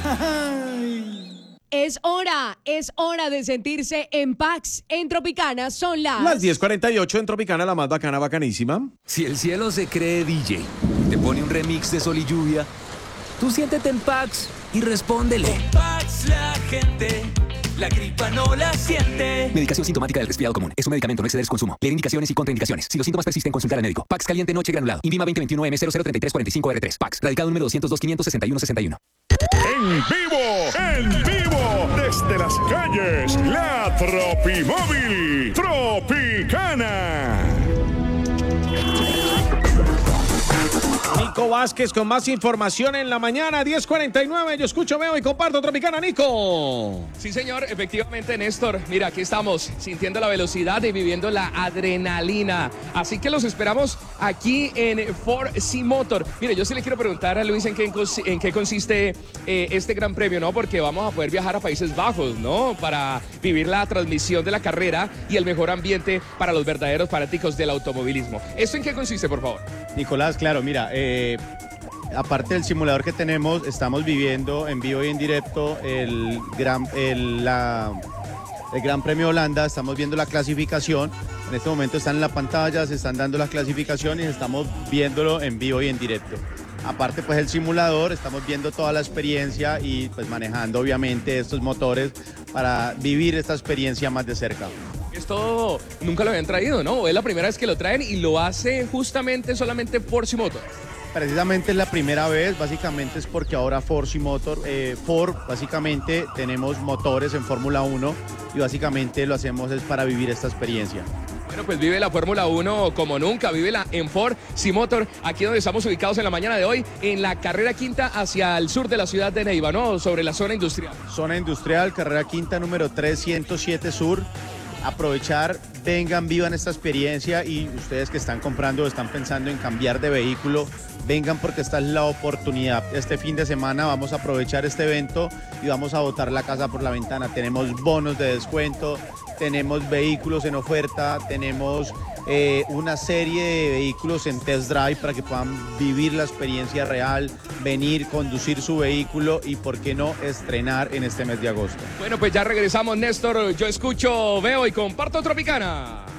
Es hora de sentirse en Pax. En Tropicana son Las 10:48 en Tropicana, la más bacana, bacanísima. Si el cielo se cree DJ, te pone un remix de Sol y Lluvia, tú siéntete en Pax y respóndele. En Pax la gente, la gripa no la siente. Medicación sintomática del resfriado común. Es un medicamento, no exceder su consumo. Leer indicaciones y contraindicaciones. Si los síntomas persisten, consultar al médico. Pax caliente noche granulado. Invima 2021 M003345R3. Pax. Radicado número 202-561-61. En vivo, desde las calles, la Tropimóvil Tropicana. Nico Vázquez con más información en la mañana, 10:49. Yo escucho, veo y comparto Tropicana, Nico. Sí, señor, efectivamente, Néstor. Mira, aquí estamos sintiendo la velocidad y viviendo la adrenalina. Así que los esperamos aquí en Ford Sea Motor. Mire, yo sí le quiero preguntar a Luis en qué consiste este gran premio, ¿no? Porque vamos a poder viajar a Países Bajos, ¿no? Para vivir la transmisión de la carrera y el mejor ambiente para los verdaderos fanáticos del automovilismo. ¿Esto en qué consiste, por favor? Nicolás, claro, mira, aparte del simulador que tenemos, estamos viviendo en vivo y en directo el Gran Premio Holanda. Estamos viendo la clasificación. En este momento están en la pantalla, se están dando la clasificación y estamos viéndolo en vivo y en directo. Aparte, pues el simulador, estamos viendo toda la experiencia y pues manejando obviamente estos motores para vivir esta experiencia más de cerca. Esto nunca lo habían traído, ¿no? Es la primera vez que lo traen y lo hace justamente solamente Ford Sea Motor. Precisamente es la primera vez, básicamente es porque ahora Ford Sea Motor, Ford, básicamente tenemos motores en Fórmula 1 y básicamente lo hacemos es para vivir esta experiencia. Bueno, pues vive la Fórmula 1 como nunca, vívela en Ford Sea Motor, aquí donde estamos ubicados en la mañana de hoy, en la carrera quinta hacia el sur de la ciudad de Neiva, ¿no? Sobre la zona industrial. Zona industrial, carrera quinta número 307 Sur. Aprovechar, vengan, vivan esta experiencia y ustedes que están comprando o están pensando en cambiar de vehículo, vengan porque esta es la oportunidad. Este fin de semana vamos a aprovechar este evento y vamos a botar la casa por la ventana. Tenemos bonos de descuento, tenemos vehículos en oferta, tenemos una serie de vehículos en test drive para que puedan vivir la experiencia real, venir, conducir su vehículo y, por qué no, estrenar en este mes de agosto. Bueno, pues ya regresamos, Néstor. Yo escucho, veo y comparto Tropicana.